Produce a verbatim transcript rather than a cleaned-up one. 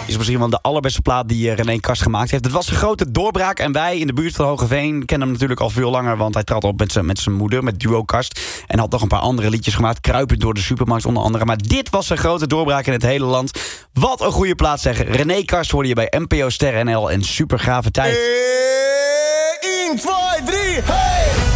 Is misschien wel de allerbeste plaat die uh, René Kast gemaakt heeft. Het was een grote doorbraak en wij in de buurt van Hogeveen kennen hem natuurlijk al veel langer, want hij trad op met zijn, met zijn moeder, met Duo Kast. En had nog een paar andere liedjes gemaakt, Kruipend door de supermarkt onder andere. Maar dit was een grote doorbraak in het hele land. Wat een goede plaat zeggen. René Kast hoorde je bij N P O Sterren N L en super gave tijd. één, twee, drie, hey!